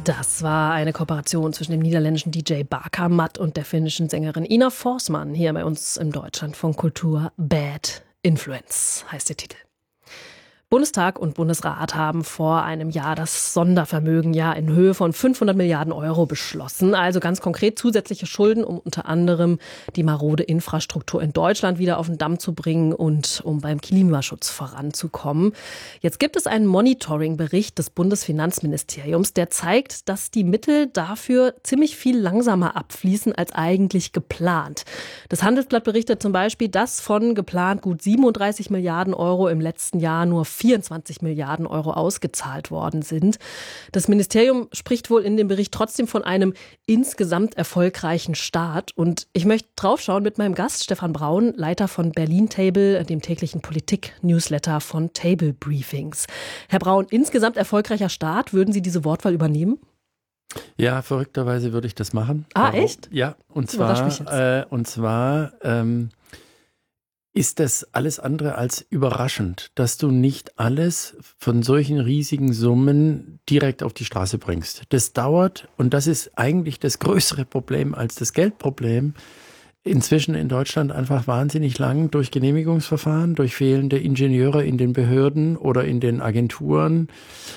Das war eine Kooperation zwischen dem niederländischen DJ Bakermat und der finnischen Sängerin Ina Forsman hier bei uns im Deutschlandfunk Kultur. Bad Influence heißt der Titel. Bundestag und Bundesrat haben vor einem Jahr das Sondervermögen in Höhe von 500 Milliarden Euro beschlossen. Also ganz konkret zusätzliche Schulden, um unter anderem die marode Infrastruktur in Deutschland wieder auf den Damm zu bringen und um beim Klimaschutz voranzukommen. Jetzt gibt es einen Monitoring-Bericht des Bundesfinanzministeriums, der zeigt, dass die Mittel dafür ziemlich viel langsamer abfließen als eigentlich geplant. Das Handelsblatt berichtet zum Beispiel, dass von geplant gut 37 Milliarden Euro im letzten Jahr nur 24 Milliarden Euro ausgezahlt worden sind. Das Ministerium spricht wohl in dem Bericht trotzdem von einem insgesamt erfolgreichen Start. Und ich möchte draufschauen mit meinem Gast Stefan Braun, Leiter von Berlin Table, dem täglichen Politik-Newsletter von Table Briefings. Herr Braun, insgesamt erfolgreicher Start, würden Sie diese Wortwahl übernehmen? Ja, verrückterweise würde ich das machen. Echt? Ja, und zwar ist das alles andere als überraschend, dass du nicht alles von solchen riesigen Summen direkt auf die Straße bringst. Das dauert, und das ist eigentlich das größere Problem als das Geldproblem, inzwischen in Deutschland einfach wahnsinnig lang durch Genehmigungsverfahren, durch fehlende Ingenieure in den Behörden oder in den Agenturen,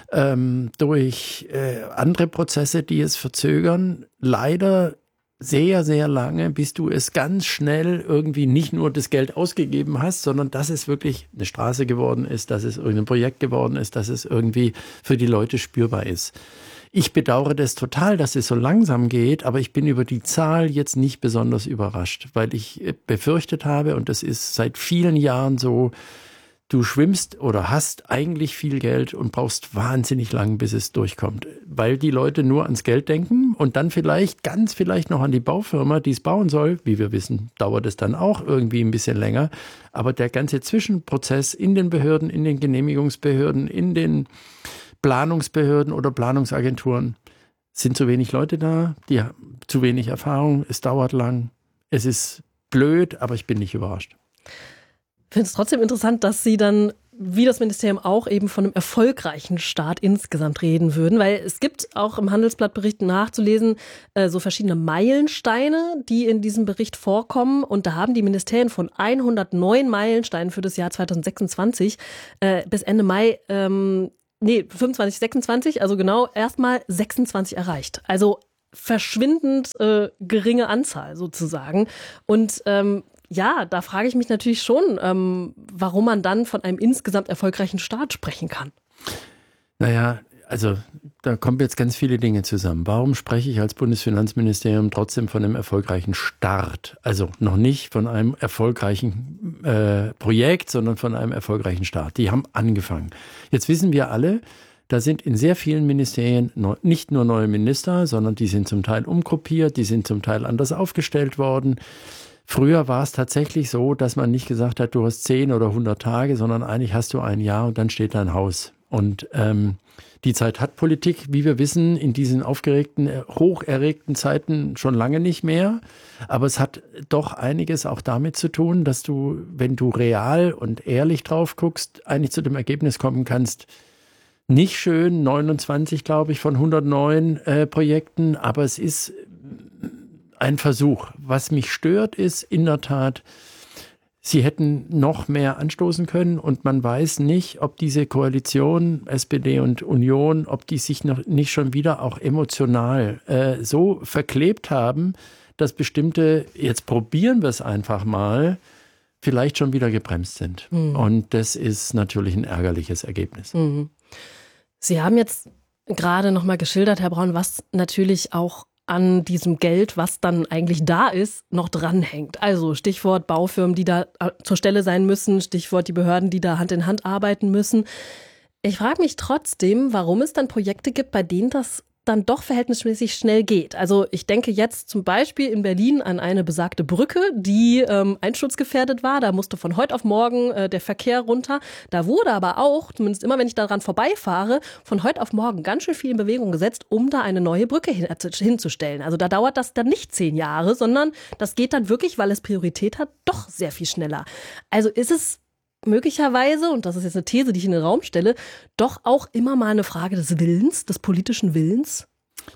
durch andere Prozesse, die es verzögern. Leider sehr, sehr lange, bis du es ganz schnell irgendwie nicht nur das Geld ausgegeben hast, sondern dass es wirklich eine Straße geworden ist, dass es irgendein Projekt geworden ist, dass es irgendwie für die Leute spürbar ist. Ich bedauere das total, dass es so langsam geht, aber ich bin über die Zahl jetzt nicht besonders überrascht, weil ich befürchtet habe, und das ist seit vielen Jahren so, du schwimmst oder hast eigentlich viel Geld und brauchst wahnsinnig lang, bis es durchkommt, weil die Leute nur ans Geld denken und dann ganz vielleicht noch an die Baufirma, die es bauen soll. Wie wir wissen, dauert es dann auch irgendwie ein bisschen länger. Aber der ganze Zwischenprozess in den Behörden, in den Genehmigungsbehörden, in den Planungsbehörden oder Planungsagenturen, sind zu wenig Leute da, die haben zu wenig Erfahrung, es dauert lang, es ist blöd, aber ich bin nicht überrascht. Ich finde es trotzdem interessant, dass Sie dann, wie das Ministerium auch, eben von einem erfolgreichen Start insgesamt reden würden, weil es gibt auch im Handelsblattbericht nachzulesen so verschiedene Meilensteine, die in diesem Bericht vorkommen, und da haben die Ministerien von 109 Meilensteinen für das Jahr 2026 bis Ende Mai 25, 26, also genau erstmal 26 erreicht. Also verschwindend geringe Anzahl sozusagen. Und da frage ich mich natürlich schon, warum man dann von einem insgesamt erfolgreichen Start sprechen kann. Naja, also da kommen jetzt ganz viele Dinge zusammen. Warum spreche ich als Bundesfinanzministerium trotzdem von einem erfolgreichen Start? Also noch nicht von einem erfolgreichen Projekt, sondern von einem erfolgreichen Start. Die haben angefangen. Jetzt wissen wir alle, da sind in sehr vielen Ministerien nicht nur neue Minister, sondern die sind zum Teil umgruppiert, die sind zum Teil anders aufgestellt worden. Früher war es tatsächlich so, dass man nicht gesagt hat, du hast 10 oder 100 Tage, sondern eigentlich hast du ein Jahr und dann steht dein Haus. Und die Zeit hat Politik, wie wir wissen, in diesen aufgeregten, hocherregten Zeiten schon lange nicht mehr. Aber es hat doch einiges auch damit zu tun, dass du, wenn du real und ehrlich drauf guckst, eigentlich zu dem Ergebnis kommen kannst, nicht schön, 29, glaube ich, von 109 Projekten, aber es ist ein Versuch. Was mich stört, ist in der Tat, sie hätten noch mehr anstoßen können, und man weiß nicht, ob diese Koalition SPD und Union, ob die sich noch nicht schon wieder auch emotional so verklebt haben, dass bestimmte, jetzt probieren wir es einfach mal, vielleicht schon wieder gebremst sind. Und das ist natürlich ein ärgerliches Ergebnis. Sie haben jetzt gerade noch mal geschildert, Herr Braun, was natürlich auch an diesem Geld, was dann eigentlich da ist, noch dranhängt. Also Stichwort Baufirmen, die da zur Stelle sein müssen, Stichwort die Behörden, die da Hand in Hand arbeiten müssen. Ich frage mich trotzdem, warum es dann Projekte gibt, bei denen das dann doch verhältnismäßig schnell geht. Also ich denke jetzt zum Beispiel in Berlin an eine besagte Brücke, die einsturzgefährdet war. Da musste von heute auf morgen der Verkehr runter. Da wurde aber auch, zumindest immer wenn ich daran vorbeifahre, von heute auf morgen ganz schön viel in Bewegung gesetzt, um da eine neue Brücke hinzustellen. Also da dauert das dann nicht 10 Jahre, sondern das geht dann wirklich, weil es Priorität hat, doch sehr viel schneller. Also ist es möglicherweise, und das ist jetzt eine These, die ich in den Raum stelle, doch auch immer mal eine Frage des Willens, des politischen Willens?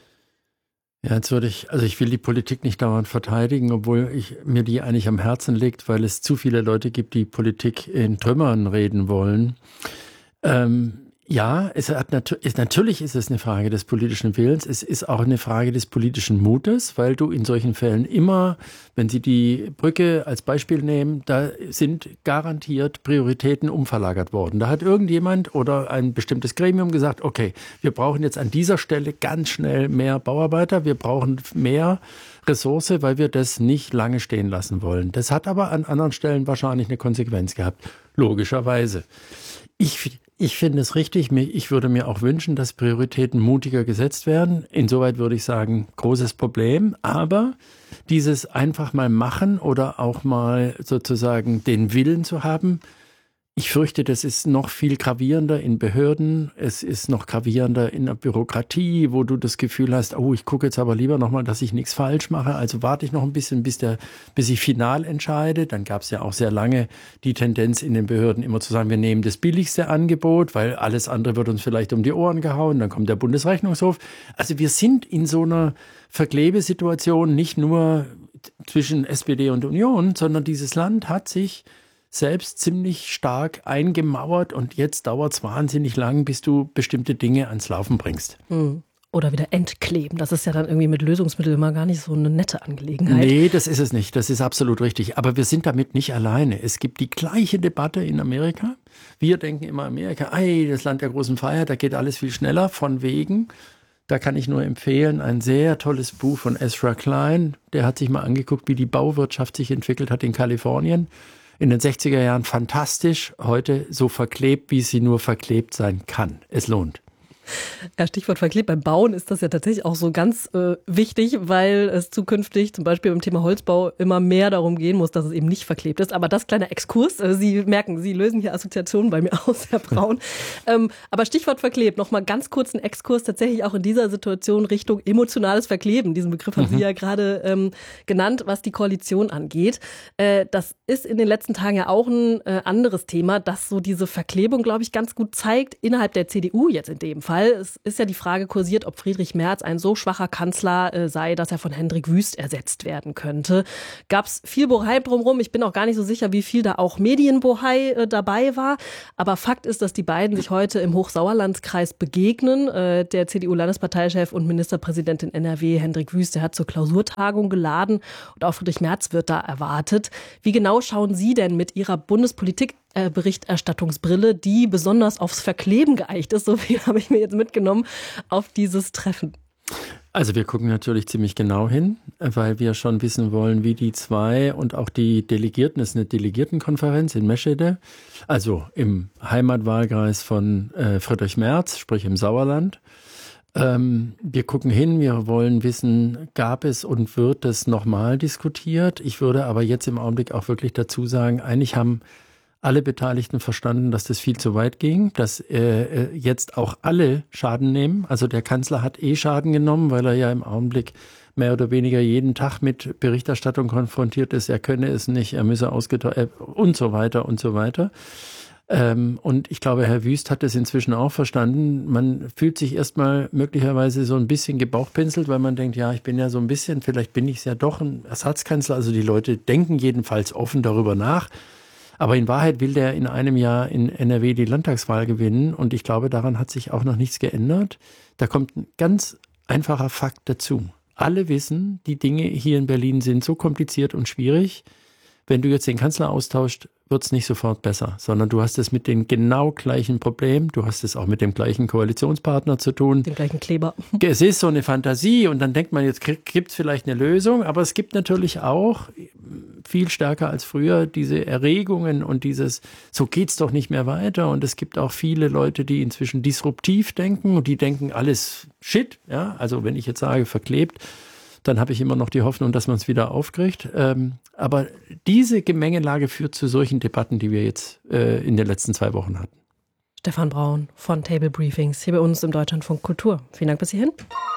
Ja, ich will die Politik nicht dauernd verteidigen, obwohl mir die eigentlich am Herzen liegt, weil es zu viele Leute gibt, die Politik in Trümmern reden wollen. Ja, natürlich ist es eine Frage des politischen Willens. Es ist auch eine Frage des politischen Mutes, weil du in solchen Fällen immer, wenn Sie die Brücke als Beispiel nehmen, da sind garantiert Prioritäten umverlagert worden. Da hat irgendjemand oder ein bestimmtes Gremium gesagt, okay, wir brauchen jetzt an dieser Stelle ganz schnell mehr Bauarbeiter, wir brauchen mehr Ressource, weil wir das nicht lange stehen lassen wollen. Das hat aber an anderen Stellen wahrscheinlich eine Konsequenz gehabt, logischerweise. Ich finde es richtig. Ich würde mir auch wünschen, dass Prioritäten mutiger gesetzt werden. Insoweit würde ich sagen, großes Problem. Aber dieses einfach mal machen oder auch mal sozusagen den Willen zu haben, ich fürchte, das ist noch viel gravierender in Behörden. Es ist noch gravierender in der Bürokratie, wo du das Gefühl hast, oh, ich gucke jetzt aber lieber nochmal, dass ich nichts falsch mache. Also warte ich noch ein bisschen, bis ich final entscheide. Dann gab es ja auch sehr lange die Tendenz in den Behörden immer zu sagen, wir nehmen das billigste Angebot, weil alles andere wird uns vielleicht um die Ohren gehauen. Dann kommt der Bundesrechnungshof. Also wir sind in so einer Verklebesituation nicht nur zwischen SPD und Union, sondern dieses Land hat sich selbst ziemlich stark eingemauert und jetzt dauert es wahnsinnig lang, bis du bestimmte Dinge ans Laufen bringst. Oder wieder entkleben. Das ist ja dann irgendwie mit Lösungsmitteln immer gar nicht so eine nette Angelegenheit. Nee, das ist es nicht. Das ist absolut richtig. Aber wir sind damit nicht alleine. Es gibt die gleiche Debatte in Amerika. Wir denken immer Amerika, das Land der großen Freiheit, da geht alles viel schneller. Von wegen. Da kann ich nur empfehlen, ein sehr tolles Buch von Ezra Klein. Der hat sich mal angeguckt, wie die Bauwirtschaft sich entwickelt hat in Kalifornien. In den 60er Jahren fantastisch, heute so verklebt, wie sie nur verklebt sein kann. Es lohnt. Ja, Stichwort verklebt. Beim Bauen ist das ja tatsächlich auch so ganz wichtig, weil es zukünftig zum Beispiel beim Thema Holzbau immer mehr darum gehen muss, dass es eben nicht verklebt ist. Aber das kleiner Exkurs. Sie merken, Sie lösen hier Assoziationen bei mir aus, Herr Braun. Aber Stichwort verklebt. Nochmal ganz kurz ein Exkurs tatsächlich auch in dieser Situation Richtung emotionales Verkleben. Diesen Begriff haben Sie ja gerade genannt, was die Koalition angeht. Das ist in den letzten Tagen ja auch ein anderes Thema, das so diese Verklebung, glaube ich, ganz gut zeigt. Innerhalb der CDU jetzt in dem Fall. Es ist ja die Frage kursiert, ob Friedrich Merz ein so schwacher Kanzler sei, dass er von Hendrik Wüst ersetzt werden könnte. Gab es viel Bohai drumherum. Ich bin auch gar nicht so sicher, wie viel da auch Medienbohai dabei war. Aber Fakt ist, dass die beiden sich heute im Hochsauerlandskreis begegnen. Der CDU-Landesparteichef und Ministerpräsident in NRW, Hendrik Wüst, der hat zur Klausurtagung geladen. Und auch Friedrich Merz wird da erwartet. Wie genau schauen Sie denn mit Ihrer Bundespolitik-Berichterstattungsbrille, die besonders aufs Verkleben geeicht ist, so viel habe ich mir jetzt mitgenommen, auf dieses Treffen? Also wir gucken natürlich ziemlich genau hin, weil wir schon wissen wollen, wie die zwei und auch die Delegierten, es ist eine Delegiertenkonferenz in Meschede, also im Heimatwahlkreis von Friedrich Merz, sprich im Sauerland. Wir gucken hin, wir wollen wissen, gab es und wird es nochmal diskutiert? Ich würde aber jetzt im Augenblick auch wirklich dazu sagen, eigentlich haben alle Beteiligten verstanden, dass das viel zu weit ging, dass jetzt auch alle Schaden nehmen. Also der Kanzler hat Schaden genommen, weil er ja im Augenblick mehr oder weniger jeden Tag mit Berichterstattung konfrontiert ist. Er könne es nicht, er müsse und so weiter und so weiter. Und ich glaube, Herr Wüst hat das inzwischen auch verstanden. Man fühlt sich erstmal möglicherweise so ein bisschen gebauchpinselt, weil man denkt, ja, ich bin ja so ein bisschen, vielleicht bin ich es ja doch ein Ersatzkanzler. Also die Leute denken jedenfalls offen darüber nach. Aber in Wahrheit will der in einem Jahr in NRW die Landtagswahl gewinnen. Und ich glaube, daran hat sich auch noch nichts geändert. Da kommt ein ganz einfacher Fakt dazu. Alle wissen, die Dinge hier in Berlin sind so kompliziert und schwierig. Wenn du jetzt den Kanzler austauscht, wird es nicht sofort besser, sondern du hast es mit den genau gleichen Problemen. Du hast es auch mit dem gleichen Koalitionspartner zu tun. Den gleichen Kleber. Es ist so eine Fantasie und dann denkt man, jetzt gibt es vielleicht eine Lösung. Aber es gibt natürlich auch viel stärker als früher diese Erregungen und dieses, so geht's doch nicht mehr weiter. Und es gibt auch viele Leute, die inzwischen disruptiv denken und die denken, alles Shit. Ja? Also wenn ich jetzt sage, verklebt, dann habe ich immer noch die Hoffnung, dass man es wieder aufkriegt. Aber diese Gemengelage führt zu solchen Debatten, die wir jetzt in den letzten 2 Wochen hatten. Stefan Braun von Table Briefings hier bei uns im Deutschlandfunk Kultur. Vielen Dank bis hierhin.